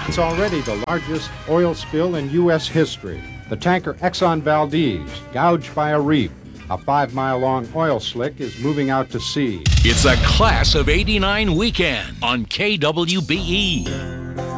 It's already the largest oil spill in U.S. history. The tanker Exxon Valdez, gouged by a reef. A 5-mile-long oil slick is moving out to sea. It's a Class of '89 weekend on KWBE.